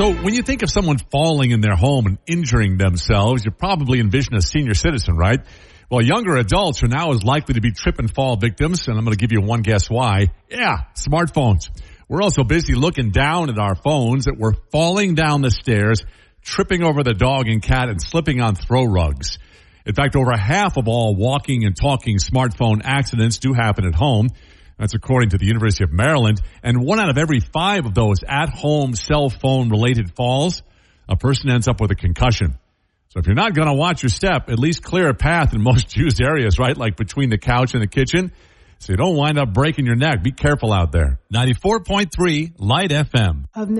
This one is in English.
So when you think of someone falling in their home and injuring themselves, you probably envision a senior citizen, right? Well, younger adults are now as likely to be trip and fall victims, and I'm going to give you one guess why. Yeah, smartphones. We're also busy looking down at our phones that we're falling down the stairs, tripping over the dog and cat, and slipping on throw rugs. In fact, over half of all walking and talking smartphone accidents do happen at home. That's according to the University of Maryland. And 1 out of every 5 of those at-home cell phone-related falls, a person ends up with a concussion. So if you're not going to watch your step, at least clear a path in most used areas, right? Like between the couch and the kitchen, so you don't wind up breaking your neck. Be careful out there. 94.3 Light FM.